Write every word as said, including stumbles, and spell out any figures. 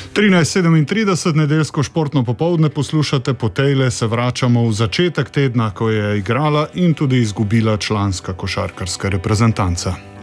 trinajst sedemintrideset, nedeljsko športno popoldne poslušate, po tejle se vračamo v začetek tedna, ko je igrala in tudi izgubila članska košarkarska reprezentanca.